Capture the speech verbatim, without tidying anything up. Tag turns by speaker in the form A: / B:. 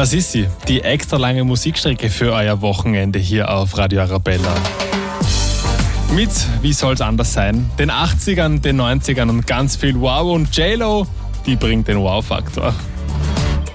A: Das ist sie, die extra lange Musikstrecke für euer Wochenende hier auf Radio Arabella. Mit, wie soll es anders sein, den achtzigern, den neunzigern und ganz viel Wow und J-Lo, die bringt den Wow-Faktor.